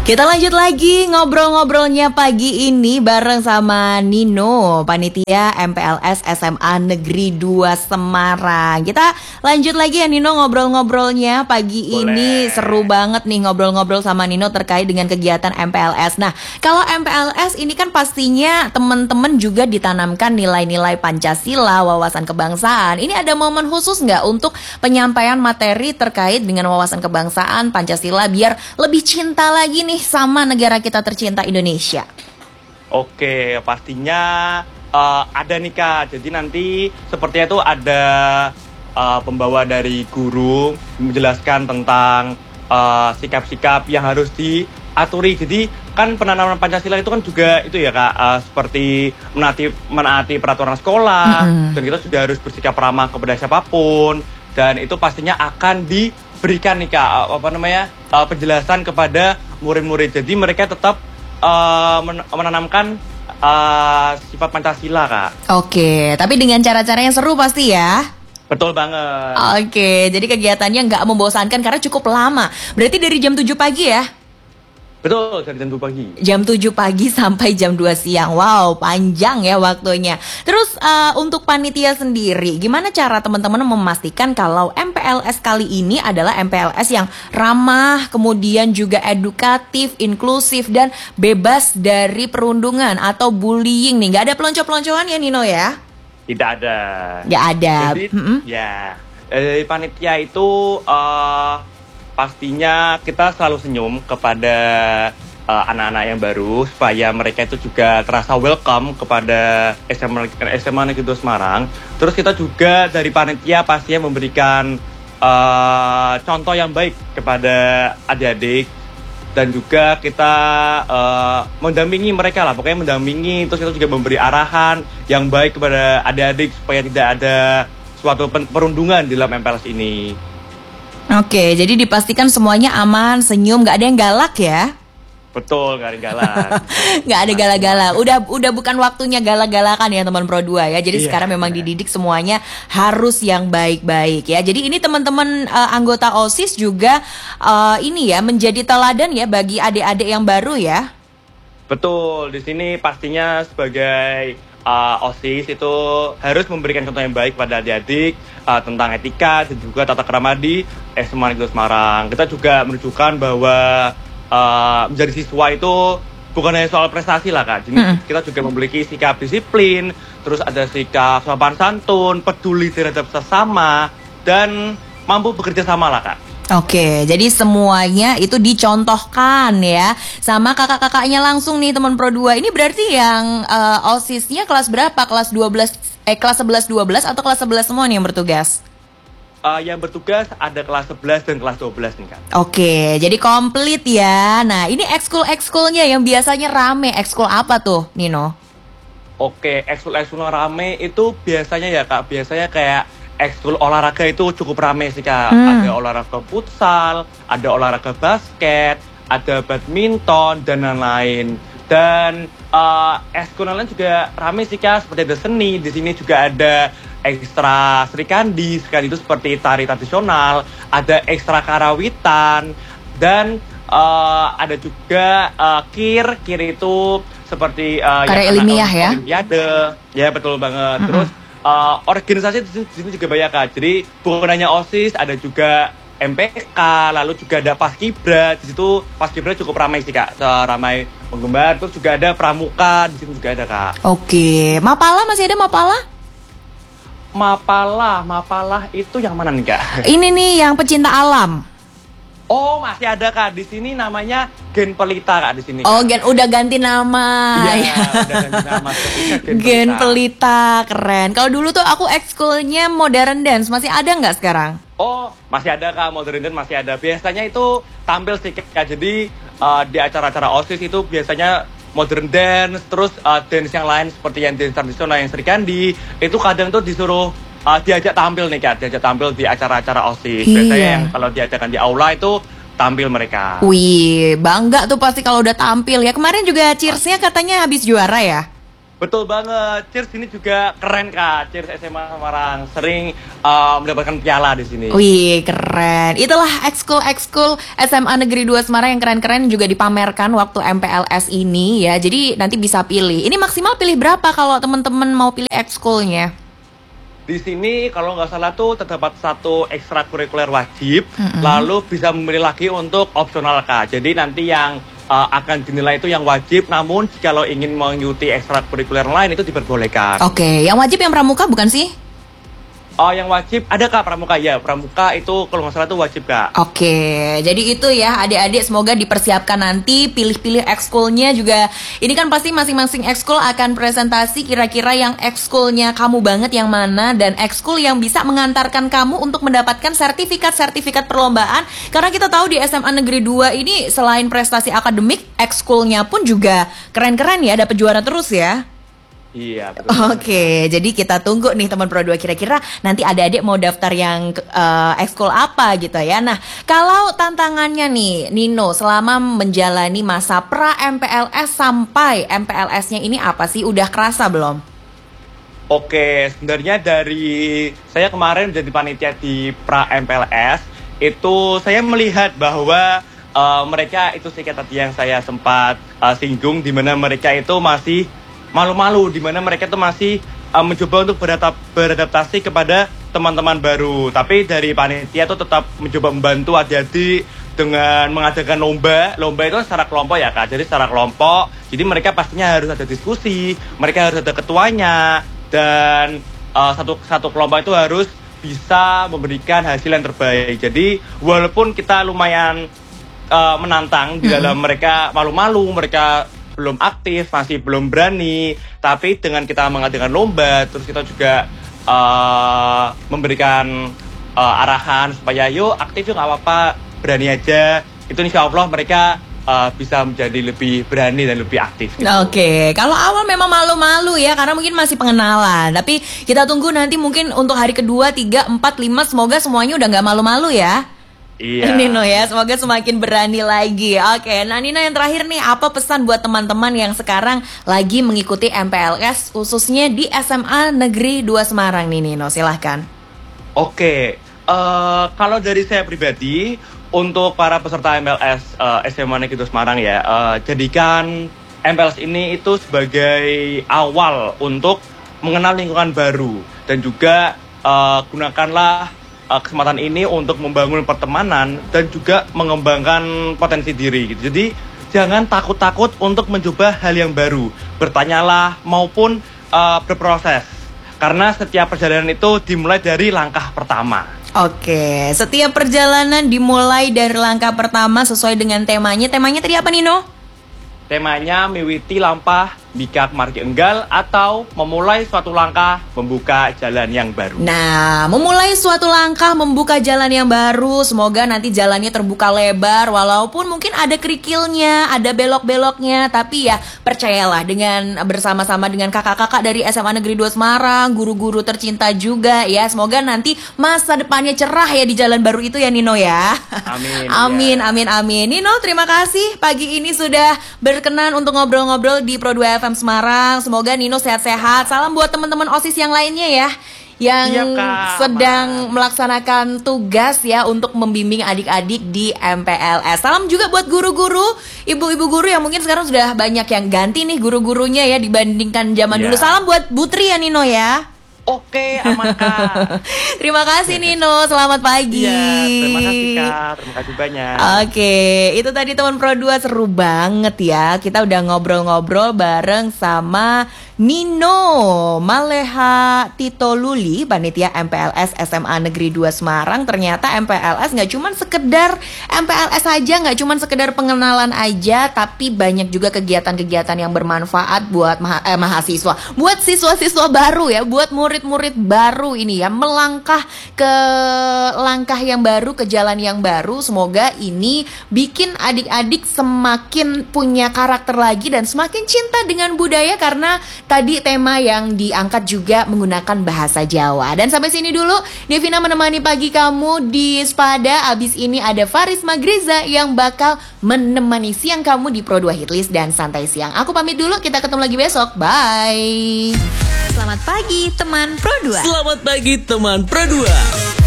Kita lanjut lagi ngobrol-ngobrolnya pagi ini bareng sama Nino, panitia MPLS SMA Negeri 2 Semarang. Kita lanjut lagi ya Nino ngobrol-ngobrolnya pagi ini. Seru banget nih ngobrol-ngobrol sama Nino terkait dengan kegiatan MPLS. Nah, kalau MPLS ini kan pastinya teman-teman juga ditanamkan nilai-nilai Pancasila, wawasan kebangsaan. Ini ada momen khusus nggak untuk penyampaian materi terkait dengan wawasan kebangsaan Pancasila biar lebih cinta lagi nih sama negara kita tercinta Indonesia? Oke, pastinya ada nih Kak. Jadi nanti sepertinya itu ada pembawa dari guru menjelaskan tentang sikap-sikap yang harus diaturi. Jadi kan penanaman Pancasila itu kan juga itu ya Kak, seperti menaati peraturan sekolah, dan kita sudah harus bersikap ramah kepada siapapun. Dan itu pastinya akan diberikan nih Kak, penjelasan kepada murid-murid. Jadi mereka tetap menanamkan sifat Pancasila Kak. Oke, tapi dengan cara-cara yang seru pasti ya? Betul banget. Oke, jadi kegiatannya nggak membosankan karena cukup lama. Berarti dari jam 7 pagi ya? Betul, dari jam 7 pagi. Jam 7 pagi sampai jam 2 siang. Wow, panjang ya waktunya. Terus untuk panitia sendiri, gimana cara teman-teman memastikan kalau MPLS kali ini adalah MPLS yang ramah, kemudian juga edukatif, inklusif, dan bebas dari perundungan atau bullying nih? Gak ada pelonco-peloncoan ya Nino ya? Tidak ada. Gak ada. Jadi, ya, panitia itu pastinya kita selalu senyum kepada anak-anak yang baru supaya mereka itu juga terasa welcome kepada SMA Negeri 2 Semarang. Terus kita juga dari panitia pastinya memberikan contoh yang baik kepada adik-adik, dan juga kita mendampingi mereka lah, pokoknya mendampingi. Terus kita juga memberi arahan yang baik kepada adik-adik supaya tidak ada suatu perundungan di dalam MPLS ini. Oke, jadi dipastikan semuanya aman, senyum, gak ada yang galak ya? Betul, gak ada yang galak. Gak ada galak-galak. Udah bukan waktunya galak-galakan ya teman Pro 2 ya. Jadi sekarang memang dididik semuanya harus yang baik-baik ya. Jadi ini teman-teman anggota OSIS juga ini ya menjadi teladan ya bagi adik-adik yang baru ya. Betul, di sini pastinya sebagai OSIS itu harus memberikan contoh yang baik pada adik-adik tentang etika dan juga tata krama di SMA Negeri 2 Semarang. Kita juga menunjukkan bahwa menjadi siswa itu bukan hanya soal prestasi lah Kak. Jadi kita juga memiliki sikap disiplin, terus ada sikap sopan santun, peduli terhadap sesama, dan mampu bekerja sama lah Kak. Oke, jadi semuanya itu dicontohkan ya sama kakak-kakaknya langsung nih teman Pro 2. Ini berarti yang OSIS-nya kelas berapa? Kelas 11 12 atau kelas 11 semua nih yang bertugas? Yang bertugas ada kelas 11 dan kelas 12 nih Kak. Oke, jadi komplit ya. Nah, ini ekskul-ekskulnya yang biasanya rame. Ekskul apa tuh, Nino? Oke, ekskul rame itu biasanya ya Kak, biasanya kayak ekskul olahraga itu cukup rame sih Kak. Ada olahraga futsal, ada olahraga basket, ada badminton, dan lain-lain. Dan ekskul lain juga rame sih Kak, seperti ada seni. Di sini juga ada ekstra serikandi itu seperti tari tradisional, ada ekstra karawitan, dan ada juga kir itu seperti karya ilmiah ya? Olimpiade. Ya betul banget. Terus organisasi di sini juga banyak Kak. Jadi bukan hanya OSIS, ada juga MPK, lalu juga ada Paskibra. Di situ Paskibra cukup ramai sih Kak, ramai penggemar. Terus juga ada Pramuka, di sini juga ada Kak. Oke, Mapala masih ada Mapala? Mapalah itu yang mana nih Kak? Ini nih yang pecinta alam. Oh, masih ada Kak. Di sini namanya Gen Pelita Kak di sini. Oh, udah ganti nama. Iya, udah ganti nama. Gen Pelita, keren. Kalau dulu tuh aku ekskulnya modern dance, masih ada nggak sekarang? Oh, masih ada Kak, modern dance masih ada. Biasanya itu tampil sih Kak. Jadi di acara-acara OSIS itu biasanya modern dance, terus dance yang lain seperti yang dance tradisional yang serikandi, itu kadang tuh disuruh diajak tampil nih Kak, diajak tampil di acara-acara OSIS. Biasanya yang kalau diajakkan di aula itu tampil mereka. Wih, bangga tuh pasti kalau udah tampil ya. Kemarin juga Cheers-nya katanya habis juara ya? Betul banget. Cheers ini juga keren Kak. Cheers SMA Semarang sering mendapatkan piala di sini. Wih, keren. Itulah ekskul SMA Negeri 2 Semarang yang keren-keren juga dipamerkan waktu MPLS ini ya. Jadi nanti bisa pilih. Ini maksimal pilih berapa kalau teman-teman mau pilih ekskulnya? Di sini kalau nggak salah tuh terdapat satu ekstrakurikuler wajib, lalu bisa memilih lagi untuk opsional Kak. Jadi nanti yang akan dinilai itu yang wajib, namun jika lo ingin mengikuti ekstrakurikuler lain itu diperbolehkan. Oke, yang wajib yang pramuka bukan sih? Oh, yang wajib ada Kak pramuka ya. Pramuka itu kalau nggak salah itu wajib Kak. Oke, jadi itu ya adik-adik, semoga dipersiapkan nanti pilih-pilih ekskulnya juga. Ini kan pasti masing-masing ekskul akan presentasi kira-kira yang ekskulnya kamu banget yang mana, dan ekskul yang bisa mengantarkan kamu untuk mendapatkan sertifikat-sertifikat perlombaan. Karena kita tahu di SMA Negeri 2 ini selain prestasi akademik, ekskulnya pun juga keren-keren ya, dapat juara terus ya. Iya, betul. Oke, jadi kita tunggu nih teman Pro 2 kira-kira nanti adik-adik mau daftar yang ekskul apa gitu ya. Nah, kalau tantangannya nih Nino selama menjalani masa pra MPLS sampai MPLS-nya ini apa sih? Udah kerasa belum? Oke, sebenarnya dari saya kemarin jadi panitia di pra MPLS itu saya melihat bahwa mereka itu sih tadi yang saya sempat singgung, di mana mereka itu masih malu-malu, di mana mereka itu masih mencoba untuk beradaptasi kepada teman-teman baru. Tapi dari panitia itu tetap mencoba membantu adik-adik dengan mengadakan lomba itu secara kelompok ya Kak. Jadi secara kelompok, jadi mereka pastinya harus ada diskusi, mereka harus ada ketuanya, dan satu kelompok itu harus bisa memberikan hasil yang terbaik. Jadi walaupun kita lumayan menantang di dalam mereka malu-malu, mereka belum aktif, masih belum berani, tapi dengan kita mengadakan lomba, terus kita juga memberikan arahan supaya yuk aktif yuk, nggak apa-apa, berani aja, itu insya Allah mereka bisa menjadi lebih berani dan lebih aktif gitu. Oke, kalau awal memang malu-malu ya, karena mungkin masih pengenalan, tapi kita tunggu nanti mungkin untuk hari kedua, 3, 4, 5, semoga semuanya udah nggak malu-malu ya. Iya. Nino ya, semoga semakin berani lagi. Oke, nah Nino yang terakhir nih, apa pesan buat teman-teman yang sekarang lagi mengikuti MPLS khususnya di SMA Negeri 2 Semarang nih Nino, silahkan. Oke, kalau dari saya pribadi, untuk para peserta MPLS SMA Negeri 2 Semarang ya, jadikan MPLS ini itu sebagai awal untuk mengenal lingkungan baru, dan juga gunakanlah kesempatan ini untuk membangun pertemanan dan juga mengembangkan potensi diri gitu. Jadi jangan takut-takut untuk mencoba hal yang baru, bertanyalah maupun berproses, karena setiap perjalanan itu dimulai dari langkah pertama. Oke, setiap perjalanan dimulai dari langkah pertama sesuai dengan temanya. Temanya tadi apa Nino? Temanya miwiti lampah bikak margi enggal, atau memulai suatu langkah membuka jalan yang baru. Nah, memulai suatu langkah membuka jalan yang baru, semoga nanti jalannya terbuka lebar, walaupun mungkin ada kerikilnya, ada belok-beloknya, tapi ya percayalah dengan bersama-sama dengan kakak-kakak dari SMA Negeri 2 Semarang, guru-guru tercinta juga ya, semoga nanti masa depannya cerah ya di jalan baru itu ya Nino ya. Amin. Amin, Ya. amin. Nino, terima kasih pagi ini sudah berkenan untuk ngobrol-ngobrol di Pro 2 FM Semarang. Semoga Nino sehat-sehat. Salam buat teman-teman OSIS yang lainnya ya, yang Iya, Kak. sedang melaksanakan tugas ya untuk membimbing adik-adik di MPLS. Salam juga buat guru-guru, ibu-ibu guru yang mungkin sekarang sudah banyak yang ganti nih guru-gurunya ya dibandingkan zaman dulu. Salam buat Butri ya Nino ya. Oke, aman Kak. Terima kasih Nino, selamat pagi. Iya, terima kasih Kak, terima kasih banyak. Oke, itu tadi teman Pro 2 seru banget ya. Kita udah ngobrol-ngobrol bareng sama Nino Maleha Tito Luli, panitia MPLS SMA Negeri 2 Semarang. Ternyata MPLS nggak cuma sekedar MPLS aja, nggak cuma sekedar pengenalan aja, tapi banyak juga kegiatan-kegiatan yang bermanfaat buat mahasiswa, buat siswa-siswa baru ya, buat murid murid-murid baru ini ya, melangkah ke langkah yang baru, ke jalan yang baru. Semoga ini bikin adik-adik semakin punya karakter lagi dan semakin cinta dengan budaya, karena tadi tema yang diangkat juga menggunakan bahasa Jawa. Dan sampai sini dulu Devina menemani pagi kamu di Spada. Abis ini ada Faris Magriza yang bakal menemani siang kamu di Pro 2 Hitlist dan Santai Siang. Aku pamit dulu, kita ketemu lagi besok. Bye. Selamat pagi teman Pro 2. Selamat pagi teman Pro 2.